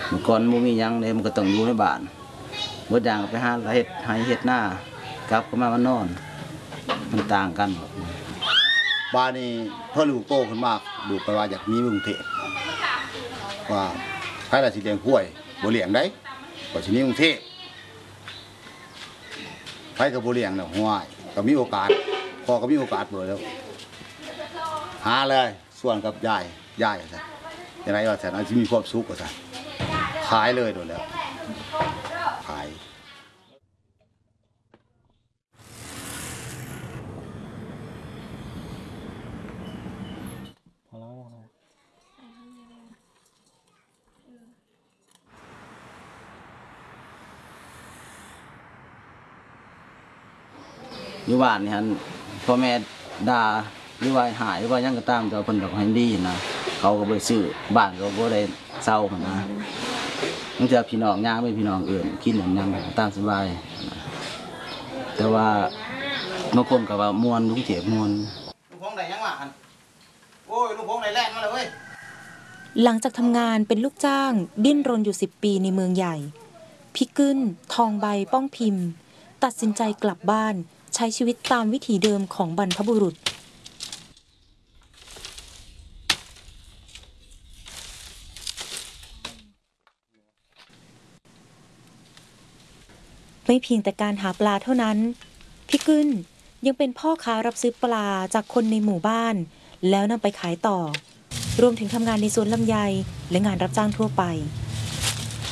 เมื่อก่อนบ่มีหยังเลยมันก็ต้องอยู่ในบ้านเบิดอย่างก็ไปหาเฮ็ดไร่เฮ็ดนากลับก็มานอนมันต่างกันบ้านนี้พอลูกโตขึ้นมากลูกไปว่าอยากมีกรุงเทพว่าใครล่ะสิเลี้ยงกล้วยบ่เลี้ยงได้ก็สิมีกรุงเทพใครก็บ่เลี้ยงแล้วห้วยก็มีโอกาสพ่อก็มีโอกาสบ่แล้วหาเลยส่วนกับยายซะจังได๋ว่าซั่นอาจสิมีความสุขว่าซั่นขายเลยโดนแล้วขายอยู่บ้านนี่หั่นพ่อแม่ด่าหรือว่าหายหรือว่าหยังก็ตามแต่เพิ่นก็ให้ดีนะเขาก็บ่ได้ซื้อบ้านก็บ่ได้เซาหั่นนะบางเทื่อพี่น้องย่างไม่พี่น้องเอิ้นกินหยังตามสบายแต่ว่าบางคนก็ว่าม่วนลุงเจ็บม่วนลุงพงได้ยังวะหั่นโอ้ยลุงพงได้แล่นมาแล้วเว้ยหลังจากทำงานเป็นลูกจ้างดิ้นรนอยู่10 ปีในเมืองใหญ่พี่กึ้นทองใบป้องพิมพ์ตัดสินใจกลับบ้านใช้ชีวิตตามวิถีเดิมของบรรพบุรุษไม่เพียงแต่การหาปลาเท่านั้นพี่กึ้นยังเป็นพ่อค้ารับซื้อปลาจากคนในหมู่บ้านแล้วนำไปขายต่อรวมถึงทำงานในสวนลำไยและงานรับจ้างทั่วไป